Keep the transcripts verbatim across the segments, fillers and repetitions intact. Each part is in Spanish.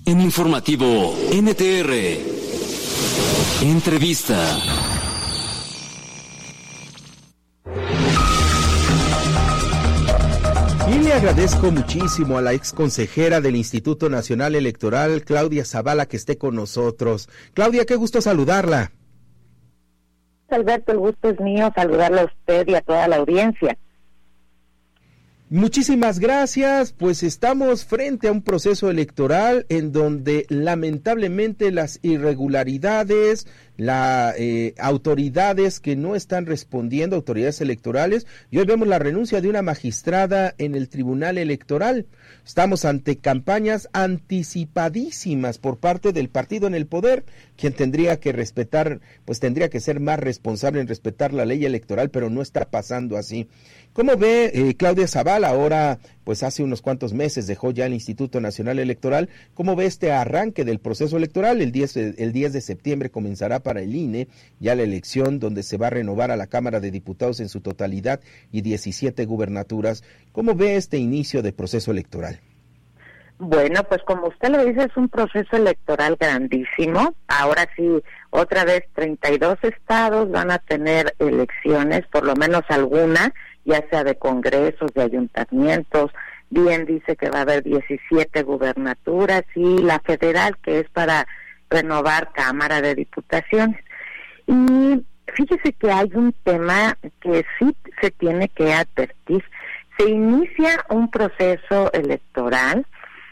En Informativo N T R, entrevista. Y le agradezco muchísimo a la ex consejera del Instituto Nacional Electoral, Claudia Zavala, que esté con nosotros. Claudia, qué gusto saludarla. Alberto, el gusto es mío, saludarla a usted y a toda la audiencia. Muchísimas gracias, pues estamos frente a un proceso electoral en donde lamentablemente las irregularidades, las eh, autoridades que no están respondiendo, autoridades electorales, y hoy vemos la renuncia de una magistrada en el Tribunal Electoral. Estamos ante campañas anticipadísimas por parte del partido en el poder, quien tendría que respetar, pues tendría que ser más responsable en respetar la ley electoral, pero no está pasando así. ¿Cómo ve eh, Claudia Zavala? Ahora, pues hace unos cuantos meses dejó ya el Instituto Nacional Electoral. ¿Cómo ve este arranque del proceso electoral? El diez, el diez de septiembre comenzará para el I N E ya la elección donde se va a renovar a la Cámara de Diputados en su totalidad y diecisiete gubernaturas. ¿Cómo ve este inicio de proceso electoral? Bueno, pues como usted lo dice, es un proceso electoral grandísimo. Ahora sí, otra vez treinta y dos estados van a tener elecciones, por lo menos alguna, ya sea de congresos, de ayuntamientos. Bien dice que va a haber diecisiete gubernaturas y la federal, que es para renovar Cámara de Diputaciones. Y fíjese que hay un tema que sí se tiene que advertir. Se inicia un proceso electoral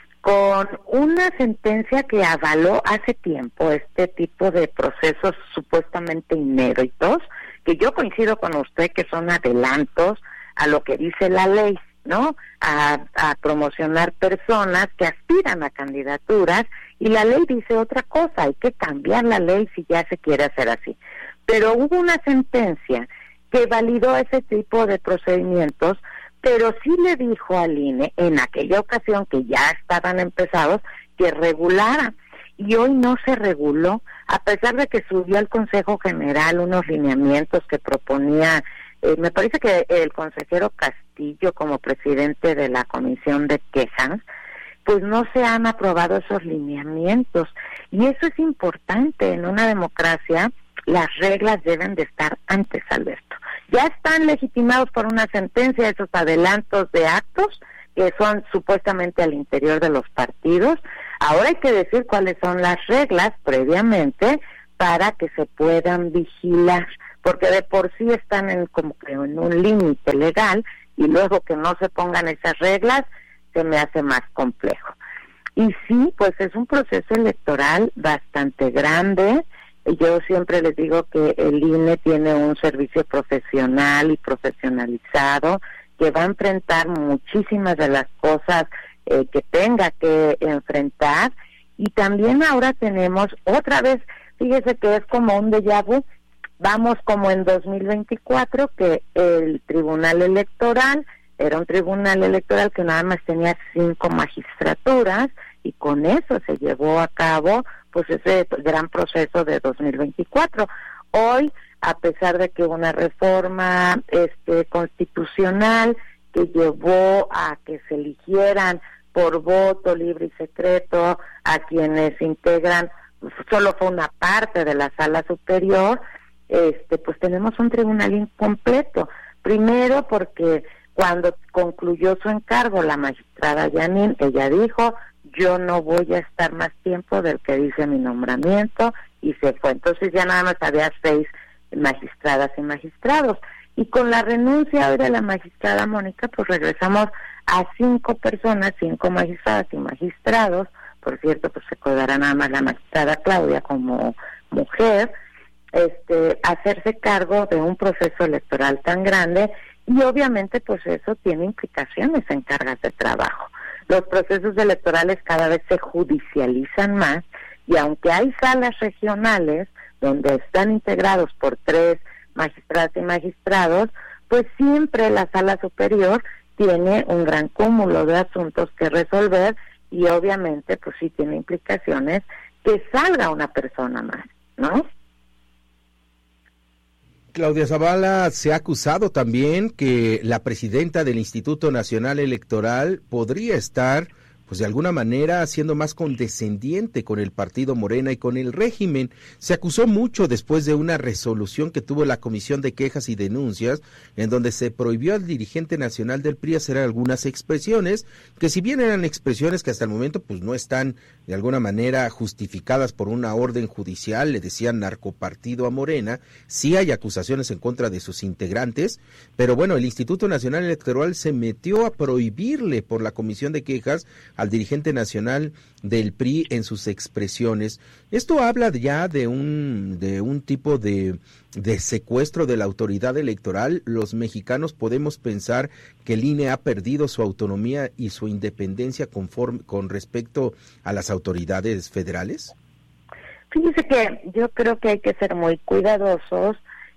con una sentencia que avaló hace tiempo este tipo de procesos supuestamente inéditos, que yo coincido con usted que son adelantos a lo que dice la ley, ¿no? A, a promocionar personas que aspiran a candidaturas, y la ley dice otra cosa, hay que cambiar la ley si ya se quiere hacer así. Pero hubo una sentencia que validó ese tipo de procedimientos, pero sí le dijo al I N E en aquella ocasión que ya estaban empezados que regulara, y hoy no se reguló, a pesar de que subió al Consejo General unos lineamientos que proponía, eh, me parece que el consejero Castillo como presidente de la Comisión de Quejas, pues no se han aprobado esos lineamientos, y eso es importante. En una democracia las reglas deben de estar antes, Alberto. Ya están legitimados por una sentencia esos adelantos de actos que son supuestamente al interior de los partidos. Ahora hay que decir cuáles son las reglas previamente para que se puedan vigilar, porque de por sí están en como que en un límite legal, y luego que no se pongan esas reglas se me hace más complejo. Y sí, pues es un proceso electoral bastante grande. Yo siempre les digo que el I N E tiene un servicio profesional y profesionalizado que va a enfrentar muchísimas de las cosas eh, que tenga que enfrentar, y también ahora tenemos otra vez, fíjese que es como un déjà vu, vamos como en dos mil veinticuatro, que el Tribunal Electoral era un tribunal electoral que nada más tenía cinco magistraturas, y con eso se llevó a cabo pues ese gran proceso de dos mil veinticuatro. Hoy, a pesar de que una reforma este constitucional que llevó a que se eligieran por voto libre y secreto a quienes integran, solo fue una parte de la sala superior, este pues tenemos un tribunal incompleto. Primero porque cuando concluyó su encargo la magistrada Yanin, ella dijo: yo no voy a estar más tiempo del que dice mi nombramiento, y se fue. Entonces ya nada más había seis magistradas y magistrados, y con la renuncia hoy de la magistrada Mónica, pues regresamos a cinco personas, cinco magistradas y magistrados. Por cierto, pues se quedará nada más la magistrada Claudia como mujer, este, hacerse cargo de un proceso electoral tan grande, y obviamente pues eso tiene implicaciones en cargas de trabajo. Los procesos electorales cada vez se judicializan más, y aunque hay salas regionales donde están integrados por tres magistradas y magistrados, pues siempre la sala superior tiene un gran cúmulo de asuntos que resolver, y obviamente pues sí tiene implicaciones que salga una persona más, ¿no? Claudia Zavala, se ha acusado también que la presidenta del Instituto Nacional Electoral podría estar pues de alguna manera siendo más condescendiente con el partido Morena y con el régimen. Se acusó mucho después de una resolución que tuvo la Comisión de Quejas y Denuncias, en donde se prohibió al dirigente nacional del P R I hacer algunas expresiones, que si bien eran expresiones que hasta el momento pues no están de alguna manera justificadas por una orden judicial, le decían narcopartido a Morena, sí hay acusaciones en contra de sus integrantes, pero bueno, el Instituto Nacional Electoral se metió a prohibirle por la Comisión de Quejas al dirigente nacional del P R I en sus expresiones. Esto habla ya de un de un tipo de, de secuestro de la autoridad electoral. Los mexicanos podemos pensar que el I N E ha perdido su autonomía y su independencia conforme, con respecto a las autoridades federales. Fíjese que yo creo que hay que ser muy cuidadosos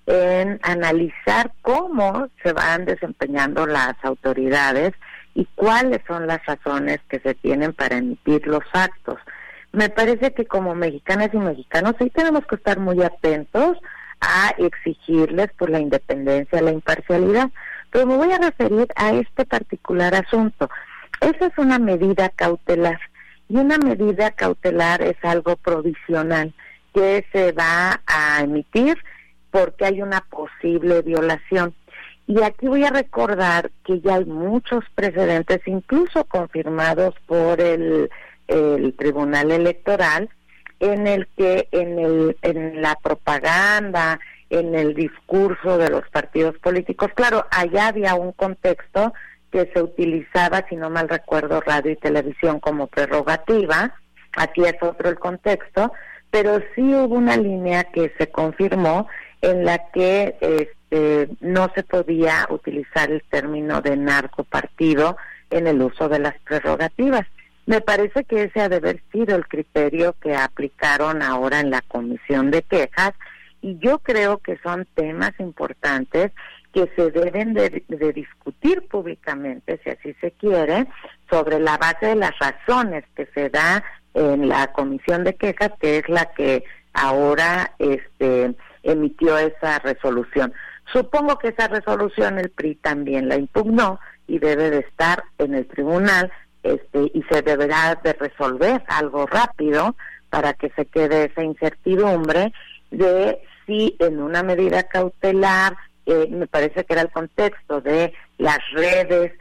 en analizar cómo se van desempeñando las autoridades y cuáles son las razones que se tienen para emitir los actos. Me parece que como mexicanas y mexicanos sí tenemos que estar muy atentos a exigirles por la independencia, la imparcialidad, pero me voy a referir a este particular asunto. Esa es una medida cautelar, y una medida cautelar es algo provisional que se va a emitir porque hay una posible violación. Y aquí voy a recordar que ya hay muchos precedentes, incluso confirmados por el, el Tribunal Electoral, en el que en, el, en la propaganda, en el discurso de los partidos políticos, claro, allá había un contexto que se utilizaba, si no mal recuerdo, radio y televisión como prerrogativa, aquí es otro el contexto, pero sí hubo una línea que se confirmó en la que este, no se podía utilizar el término de narcopartido en el uso de las prerrogativas. Me parece que ese ha de haber sido el criterio que aplicaron ahora en la Comisión de Quejas, y yo creo que son temas importantes que se deben de, de discutir públicamente, si así se quiere, sobre la base de las razones que se da en la Comisión de Quejas, que es la que ahora este emitió esa resolución. Supongo que esa resolución el P R I también la impugnó y debe de estar en el tribunal este y se deberá de resolver algo rápido para que se quede esa incertidumbre de si en una medida cautelar, eh, me parece que era el contexto de las redes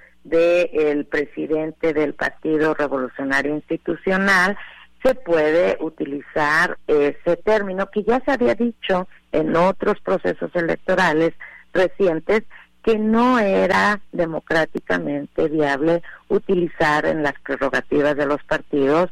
del presidente del Partido Revolucionario Institucional, se puede utilizar ese término que ya se había dicho en otros procesos electorales recientes, que no era democráticamente viable utilizar en las prerrogativas de los partidos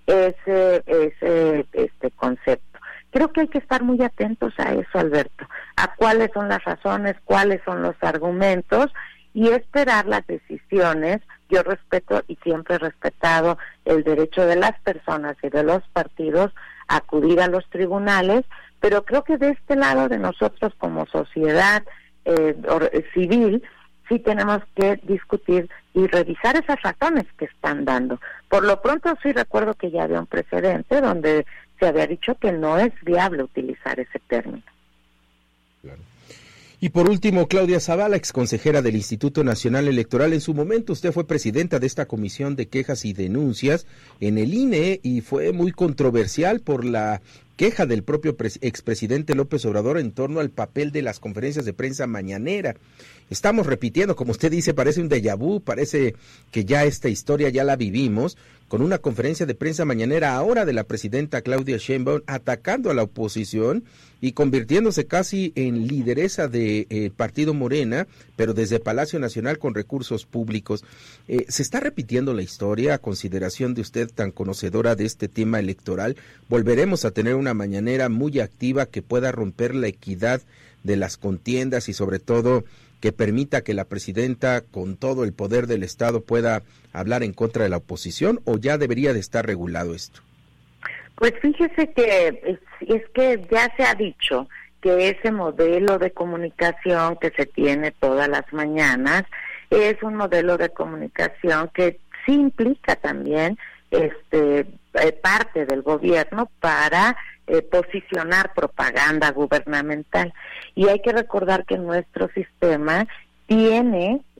ese ese este concepto. Creo que hay que estar muy atentos a eso, Alberto, a cuáles son las razones, cuáles son los argumentos, y esperar las decisiones. Yo respeto y siempre he respetado el derecho de las personas y de los partidos a acudir a los tribunales, pero creo que de este lado de nosotros como sociedad eh, civil sí tenemos que discutir y revisar esas razones que están dando. Por lo pronto sí recuerdo que ya había un precedente donde se había dicho que no es viable utilizar ese término. Claro. Y por último, Claudia Zavala, exconsejera del Instituto Nacional Electoral. En su momento usted fue presidenta de esta Comisión de Quejas y Denuncias en el I N E y fue muy controversial por la queja del propio expresidente López Obrador en torno al papel de las conferencias de prensa mañanera. Estamos repitiendo, como usted dice, parece un déjà vu, parece que ya esta historia ya la vivimos, con una conferencia de prensa mañanera ahora de la presidenta Claudia Sheinbaum atacando a la oposición y convirtiéndose casi en lideresa del de, eh, partido Morena, pero desde Palacio Nacional con recursos públicos. Eh, ¿Se está repitiendo la historia a consideración de usted tan conocedora de este tema electoral? ¿Volveremos a tener una mañanera muy activa que pueda romper la equidad de las contiendas y sobre todo que permita que la presidenta con todo el poder del Estado pueda hablar en contra de la oposición, o ya debería de estar regulado esto? Pues fíjese que es, es que ya se ha dicho que ese modelo de comunicación que se tiene todas las mañanas es un modelo de comunicación que sí implica también este eh, parte del gobierno para eh, posicionar propaganda gubernamental. Y hay que recordar que nuestro sistema tiene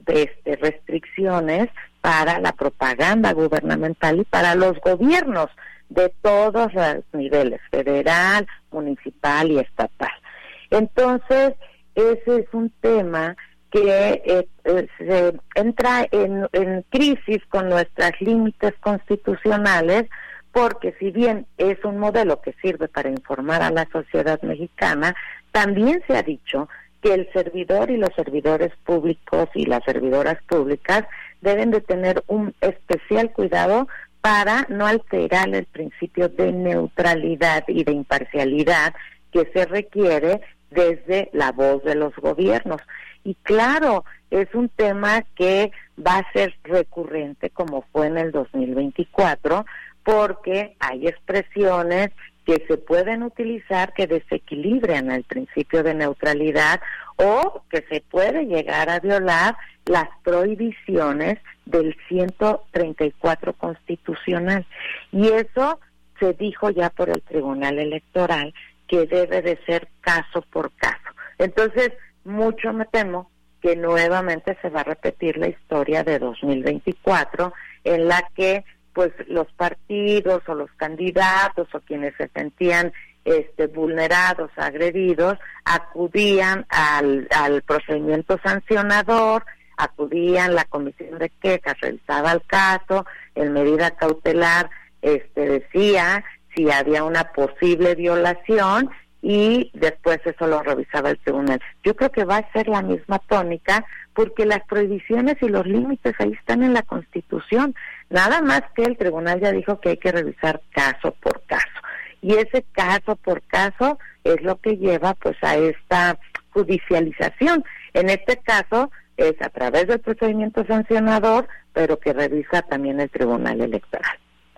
este, restricciones para la propaganda gubernamental y para los gobiernos de todos los niveles, federal, municipal y estatal. Entonces, ese es un tema que eh, eh, se entra en, en crisis con nuestros límites constitucionales, porque si bien es un modelo que sirve para informar a la sociedad mexicana, también se ha dicho que el servidor y los servidores públicos y las servidoras públicas deben de tener un especial cuidado para no alterar el principio de neutralidad y de imparcialidad que se requiere desde la voz de los gobiernos. Y claro, es un tema que va a ser recurrente como fue en el dos mil veinticuatro, porque hay expresiones que se pueden utilizar que desequilibran el principio de neutralidad o que se puede llegar a violar las prohibiciones del ciento treinta y cuatro constitucional. Y eso se dijo ya por el Tribunal Electoral que debe de ser caso por caso. Entonces, mucho me temo que nuevamente se va a repetir la historia de dos mil veinticuatro, en la que pues los partidos o los candidatos o quienes se sentían este, vulnerados, agredidos, acudían al, al procedimiento sancionador, acudían a la comisión de quejas, revisaba el caso, en medida cautelar este, decía si había una posible violación y después eso lo revisaba el tribunal. Yo creo que va a ser la misma tónica porque las prohibiciones y los límites ahí están en la Constitución, nada más que el tribunal ya dijo que hay que revisar caso por caso. Y ese caso por caso es lo que lleva pues a esta judicialización. En este caso es a través del procedimiento sancionador, pero que revisa también el Tribunal Electoral.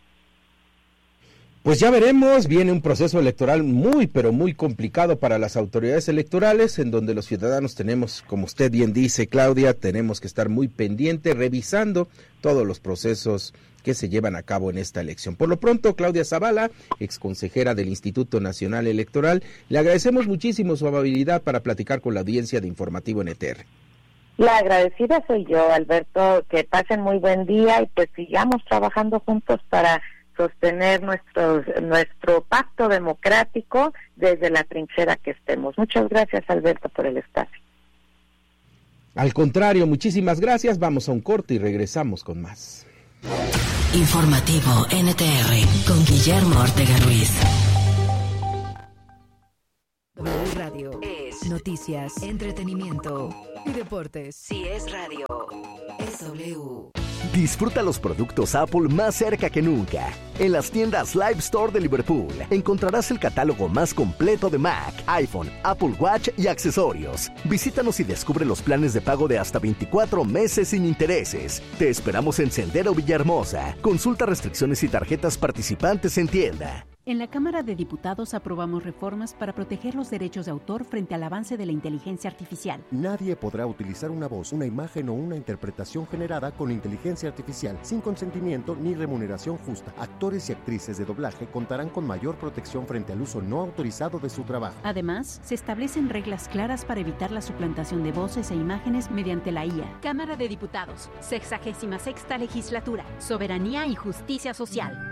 Pues ya veremos, viene un proceso electoral muy, pero muy complicado para las autoridades electorales, en donde los ciudadanos tenemos, como usted bien dice, Claudia, tenemos que estar muy pendientes, revisando todos los procesos que se llevan a cabo en esta elección. Por lo pronto, Claudia Zavala, exconsejera del Instituto Nacional Electoral, le agradecemos muchísimo su amabilidad para platicar con la audiencia de Informativo N T R. La agradecida soy yo, Alberto, que pasen muy buen día y pues sigamos trabajando juntos para sostener nuestro, nuestro pacto democrático desde la trinchera que estemos. Muchas gracias, Alberto, por el espacio. Al contrario, muchísimas gracias. Vamos a un corte y regresamos con más. Informativo N T R con Guillermo Ortega Ruiz. W Radio es noticias, entretenimiento y deportes. Si es radio, es W. Disfruta los productos Apple más cerca que nunca. En las tiendas Live Store de Liverpool encontrarás el catálogo más completo de Mac, iPhone, Apple Watch y accesorios. Visítanos y descubre los planes de pago de hasta veinticuatro meses sin intereses. Te esperamos en Sendero Villahermosa. Consulta restricciones y tarjetas participantes en tienda. En la Cámara de Diputados aprobamos reformas para proteger los derechos de autor frente al avance de la inteligencia artificial. Nadie podrá utilizar una voz, una imagen o una interpretación generada con inteligencia artificial sin consentimiento ni remuneración justa. Actores y actrices de doblaje contarán con mayor protección frente al uso no autorizado de su trabajo. Además, se establecen reglas claras para evitar la suplantación de voces e imágenes mediante la I A. Cámara de Diputados, sexagésima sexta legislatura, soberanía y justicia social.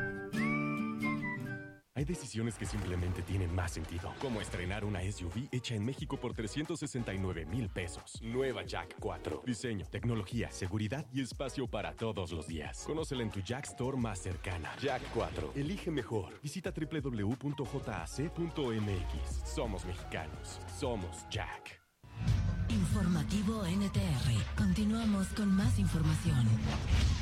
Hay decisiones que simplemente tienen más sentido, como estrenar una S U V hecha en México por trescientos sesenta y nueve mil pesos. Nueva Jack cuatro. Diseño, tecnología, seguridad y espacio para todos los días. Conócela en tu Jack Store más cercana. Jack cuatro. Elige mejor. Visita doble u doble u doble u punto j a c punto m x. Somos mexicanos. Somos Jack. Informativo N T R. Continuamos con más información.